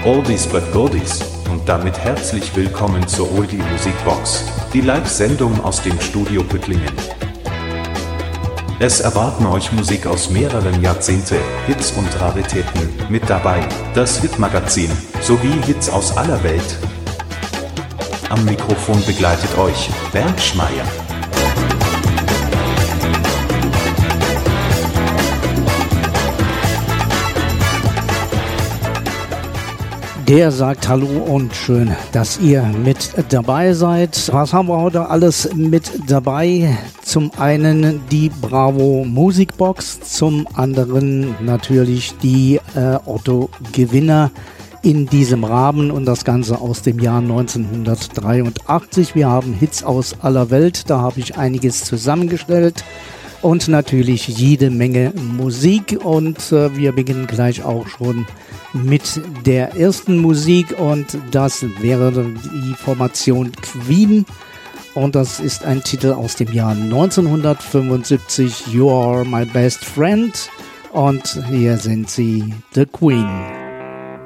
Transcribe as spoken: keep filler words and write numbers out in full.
Oldies but Goldies und damit herzlich willkommen zur Oldie Musikbox, die Live-Sendung aus dem Studio Püttlingen. Es erwarten euch Musik aus mehreren Jahrzehnten, Hits und Raritäten, mit dabei das Hitmagazin sowie Hits aus aller Welt. Am Mikrofon begleitet euch Bernd Schmeier. Der sagt Hallo und schön, dass ihr mit dabei seid. Was haben wir heute alles mit dabei? Zum einen die Bravo Musikbox, zum anderen natürlich die äh, Otto Gewinner in diesem Rahmen und das Ganze aus dem Jahr neunzehnhundertdreiundachtzig. Wir haben Hits aus aller Welt, da habe ich einiges zusammengestellt. Und natürlich jede Menge Musik und äh, wir beginnen gleich auch schon mit der ersten Musik und das wäre die Formation Queen und das ist ein Titel aus dem Jahr neunzehnhundertfünfundsiebzig, You Are My Best Friend und hier sind sie, The Queen.